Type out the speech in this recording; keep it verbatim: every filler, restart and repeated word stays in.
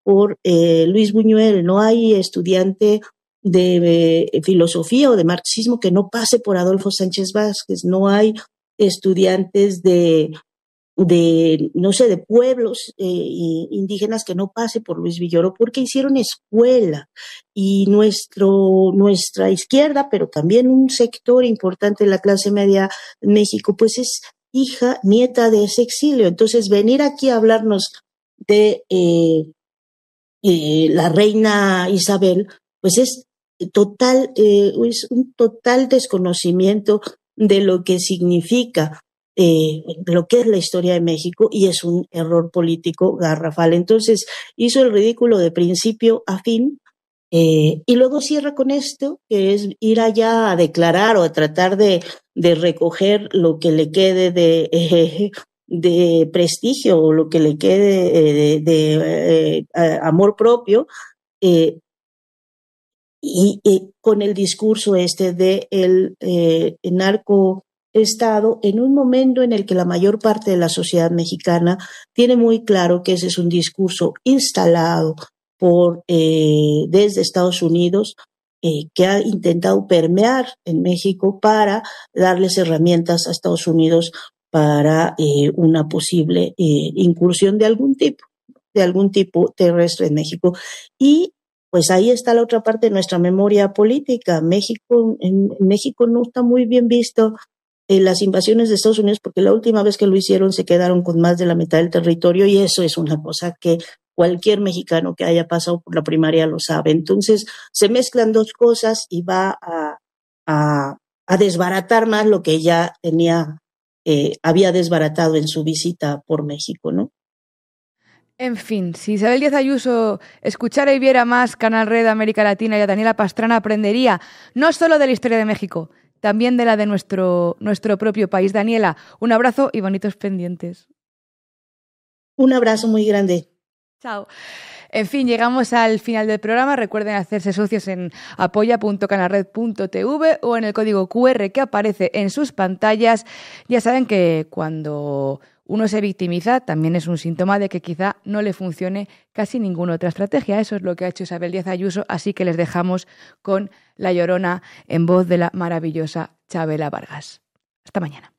por eh, Luis Buñuel. No hay estudiante de eh, filosofía o de marxismo que no pase por Adolfo Sánchez Vázquez. No hay estudiantes de, de no sé, de pueblos eh, indígenas que no pase por Luis Villoro, porque hicieron escuela. Y nuestro, nuestra izquierda, pero también un sector importante de la clase media en México, pues es hija, nieta de ese exilio. Entonces, venir aquí a hablarnos de eh, eh, la reina Isabel, pues es total, eh, es un total desconocimiento de lo que significa, eh, lo que es la historia de México, y es un error político garrafal. Entonces, hizo el ridículo de principio a fin. Eh, y luego cierra con esto, que es ir allá a declarar o a tratar de, de recoger lo que le quede de, eh, de prestigio o lo que le quede eh, de, de eh, amor propio, eh, y, y con el discurso este de el eh, narcoestado, en un momento en el que la mayor parte de la sociedad mexicana tiene muy claro que ese es un discurso instalado por eh, desde Estados Unidos, eh, que ha intentado permear en México para darles herramientas a Estados Unidos para eh, una posible eh, incursión de algún tipo, de algún tipo terrestre en México. Y pues ahí está la otra parte de nuestra memoria política. México, en, en México no está muy bien visto eh, las invasiones de Estados Unidos, porque la última vez que lo hicieron se quedaron con más de la mitad del territorio, y eso es una cosa que cualquier mexicano que haya pasado por la primaria lo sabe. Entonces se mezclan dos cosas y va a, a, a desbaratar más lo que ya tenía, eh, había desbaratado en su visita por México, ¿no? En fin, si Isabel Díaz Ayuso escuchara y viera más Canal Red América Latina y a Daniela Pastrana, aprendería no solo de la historia de México, también de la de nuestro, nuestro propio país. Daniela, un abrazo y bonitos pendientes. Un abrazo muy grande. Chao. En fin, llegamos al final del programa. Recuerden hacerse socios en apoya punto canalred punto tv o en el código cu erre que aparece en sus pantallas. Ya saben que cuando uno se victimiza también es un síntoma de que quizá no le funcione casi ninguna otra estrategia. Eso es lo que ha hecho Isabel Díaz Ayuso, así que les dejamos con La Llorona en voz de la maravillosa Chabela Vargas. Hasta mañana.